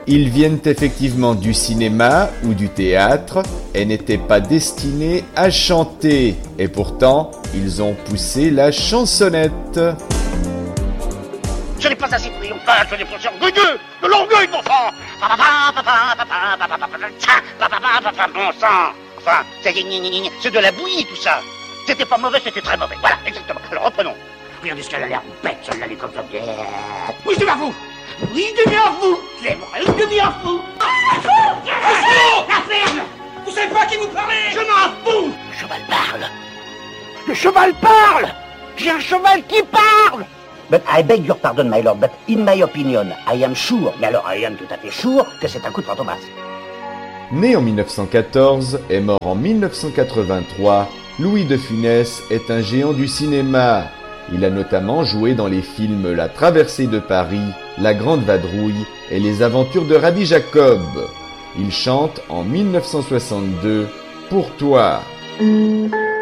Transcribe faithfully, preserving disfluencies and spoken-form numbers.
Ils viennent effectivement du cinéma ou du théâtre et n'étaient pas destinés à chanter. Et pourtant, ils ont poussé la chansonnette. Je n'ai pas assez pris, on passe, je n'ai pas orgueilleux, de l'orgueil, mon sang. Bon sang. Enfin, c'est de la bouillie, tout ça. C'était pas mauvais, c'était très mauvais. Voilà, exactement. Alors, reprenons. Regardez ce qu'elle a l'air bête, celle-là, les comme ça. Oui, je deviens fou. Oui, je deviens fou. C'est vrai, je deviens fou. La ferme. Vous savez pas à qui vous parlez? Je m'en fous. Le cheval parle. Le cheval parle. J'ai un cheval qui parle. But I beg your pardon, my lord, but in my opinion, I am sure, mais alors I am tout à fait sure, que c'est un coup de fantomas. Né en mille neuf cent quatorze et mort en mille neuf cent quatre-vingt-trois, Louis de Funès est un géant du cinéma. Il a notamment joué dans les films La Traversée de Paris, La Grande Vadrouille et Les Aventures de Rabbi Jacob. Il chante en mille neuf cent soixante-deux Pour toi.